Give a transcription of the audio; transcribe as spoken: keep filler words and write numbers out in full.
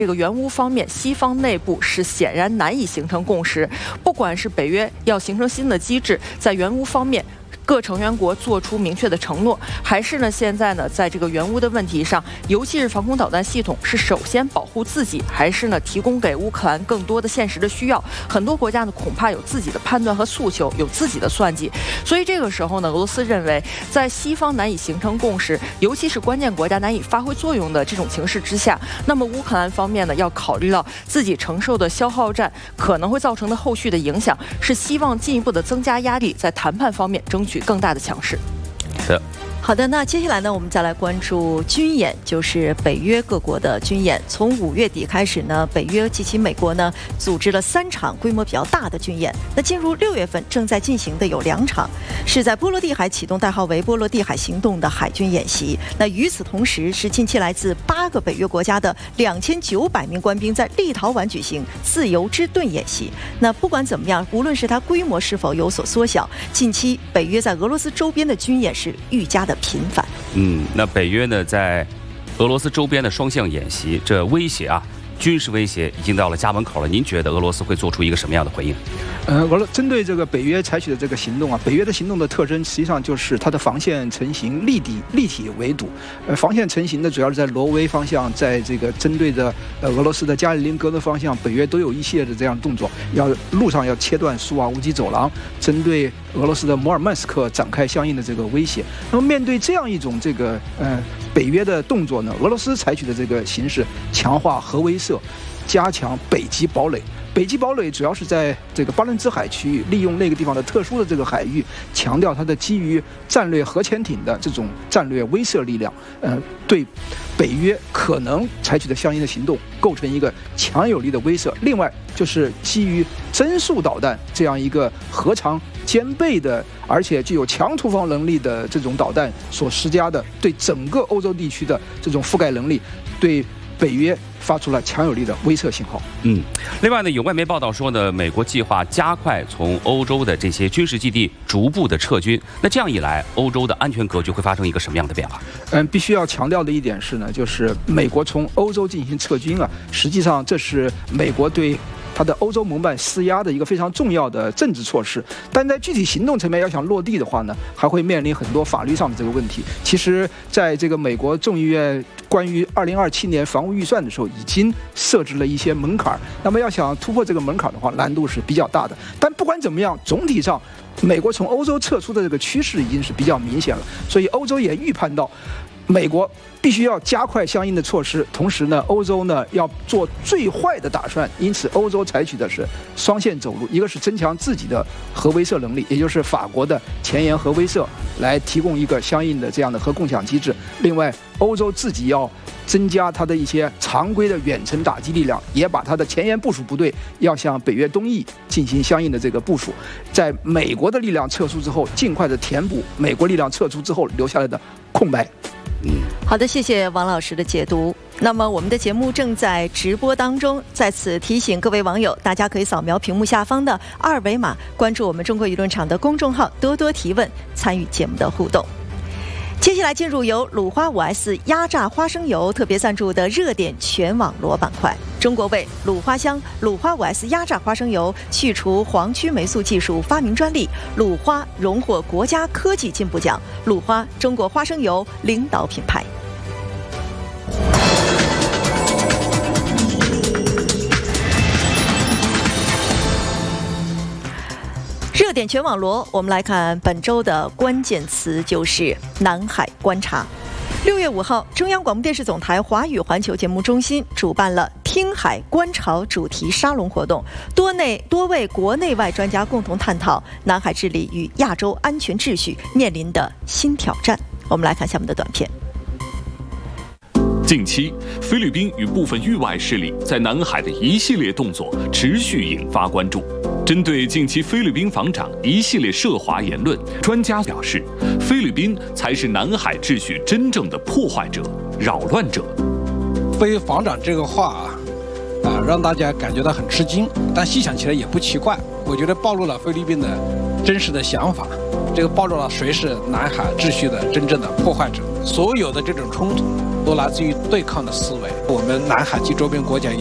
这个援乌方面，西方内部是显然难以形成共识。不管是北约要形成新的机制，在援乌方面，各成员国做出明确的承诺，还是呢现在呢在这个援乌的问题上，尤其是防空导弹系统，是首先保护自己，还是呢提供给乌克兰更多的现实的需要？很多国家呢恐怕有自己的判断和诉求，有自己的算计。所以这个时候呢，俄罗斯认为，在西方难以形成共识，尤其是关键国家难以发挥作用的这种情势之下，那么乌克兰方面呢要考虑到自己承受的消耗战可能会造成的后续的影响，是希望进一步的增加压力，在谈判方面争取更大的强势。 是。 好的，那接下来呢，我们再来关注军演，就是北约各国的军演。从五月底开始呢，北约及其美国呢，组织了三场规模比较大的军演。那进入六月份正在进行的有两场，是在波罗的海启动代号为“波罗的海行动”的海军演习。那与此同时，是近期来自八个北约国家的两千九百名官兵在立陶宛举行自由之盾演习。那不管怎么样，无论是它规模是否有所缩小，近期北约在俄罗斯周边的军演是愈加的频繁。 嗯，那北约呢，在俄罗斯周边的双向演习，这威胁啊，军事威胁已经到了家门口了。您觉得俄罗斯会做出一个什么样的回应？ 呃，俄罗针对这个北约采取的这个行动啊，北约的行动的特征实际上就是它的防线成型，立体立体围堵。呃，防线成型的主要是在挪威方向，在这个针对着呃俄罗斯的加里宁格的方向，北约都有一系列的这样动作，要路上要切断苏瓦乌基走廊，针对俄罗斯的摩尔曼斯克展开相应的这个威胁。那么面对这样一种这个呃北约的动作呢，俄罗斯采取的这个形式，强化核威慑，加强北极堡垒。北极堡垒主要是在这个巴伦支海区域，利用那个地方的特殊的这个海域，强调它的基于战略核潜艇的这种战略威慑力量，呃，对北约可能采取的相应的行动构成一个强有力的威慑。另外就是基于增速导弹这样一个核常兼备的，而且具有强突防能力的这种导弹所施加的对整个欧洲地区的这种覆盖能力，对北约发出了强有力的威慑信号。 嗯，另外呢，有外媒报道说呢，美国计划加快从欧洲的这些军事基地逐步的撤军。那这样一来，欧洲的安全格局会发生一个什么样的变化？ 嗯，必须要强调的一点是呢，就是美国从欧洲进行撤军啊，实际上这是美国对它的欧洲盟伴施压的一个非常重要的政治措施，但在具体行动层面要想落地的话呢，还会面临很多法律上的这个问题。其实，在这个美国众议院关于二零二七年防务预算的时候，已经设置了一些门槛。那么要想突破这个门槛的话，难度是比较大的。但不管怎么样，总体上，美国从欧洲撤出的这个趋势已经是比较明显了，所以欧洲也预判到，美国必须要加快相应的措施，同时呢，欧洲呢要做最坏的打算，因此欧洲采取的是双线走路，一个是增强自己的核威慑能力，也就是法国的前沿核威慑，来提供一个相应的这样的核共享机制；另外，欧洲自己要增加它的一些常规的远程打击力量，也把它的前沿部署部队要向北约东翼进行相应的这个部署，在美国的力量撤出之后，尽快的填补美国力量撤出之后留下来的空白。 嗯，好的，谢谢王老师的解读。那么我们的节目正在直播当中，在此提醒各位网友，大家可以扫描屏幕下方的二维码，关注我们中国舆论场的公众号，多多提问，参与节目的互动。接下来进入由鲁花 五 S 压榨花生油特别赞助的热点全网罗板块。中国为鲁花香鲁花 五 S 压榨花生油去除黄曲霉素技术发明专利，鲁花荣获国家科技进步奖，鲁花中国花生油领导品牌。热点全网罗，我们来看本周的关键词就是南海观察。六月五号，中央广播电视总台华语环球节目中心主办了听海观潮主题沙龙活动，多内多位国内外专家共同探讨南海治理与亚洲安全秩序面临的新挑战。我们来看下面的短片。 近期，菲律宾与部分域外势力在南海的一系列动作持续引发关注。针对近期菲律宾防长一系列涉华言论，专家表示，菲律宾才是南海秩序真正的破坏者、扰乱者。 菲防长这个话啊，啊，让大家感觉到很吃惊，但细想起来也不奇怪。我觉得暴露了菲律宾的真实的想法。 这个暴露了谁是南海秩序的真正的破坏者。所有的这种冲突都来自于对抗的思维。我们南海及周边国家